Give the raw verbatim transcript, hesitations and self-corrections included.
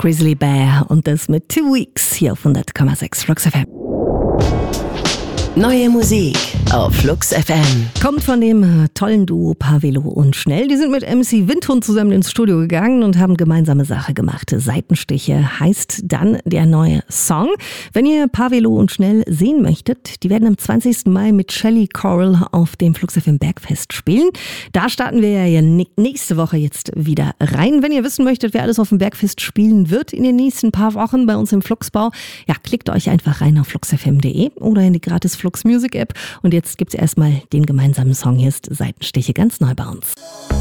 Grizzly Bear und das mit Two Weeks hier auf hundert Komma sechs Flux F M. Neue Musik auf Flux F M. Kommt von dem äh, tollen Duo Pavelo und Schnell. Die sind mit M C Windhund zusammen ins Studio gegangen und haben gemeinsame Sache gemacht. Seitenstiche heißt dann der neue Song. Wenn ihr Pavelo und Schnell sehen möchtet, die werden am zwanzigsten Mai mit Shelly Coral auf dem Flux F M Bergfest spielen. Da starten wir ja nächste Woche jetzt wieder rein. Wenn ihr wissen möchtet, wer alles auf dem Bergfest spielen wird in den nächsten paar Wochen bei uns im Fluxbau, ja, klickt euch einfach rein auf flux f m punkt de oder in die gratis Flux Music App. Und jetzt gibt's erstmal den gemeinsamen Song. Hier ist Seitenstiche ganz neu bei uns.